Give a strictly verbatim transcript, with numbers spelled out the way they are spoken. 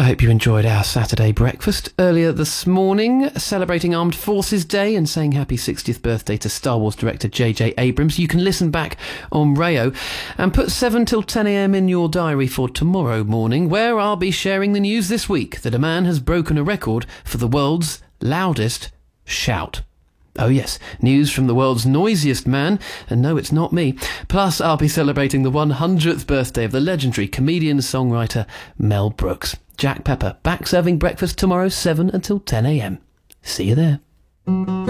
I hope you enjoyed our Saturday breakfast earlier this morning, celebrating Armed Forces Day and saying happy sixtieth birthday to Star Wars director J J Abrams. You can listen back on Rayo and put seven till ten a.m. in your diary for tomorrow morning, where I'll be sharing the news this week that a man has broken a record for the world's loudest shout. Oh yes, news from the world's noisiest man, and no, it's not me. Plus, I'll be celebrating the one hundredth birthday of the legendary comedian-songwriter Mel Brooks. Jack Pepper, back serving breakfast tomorrow, seven until ten a.m. See you there.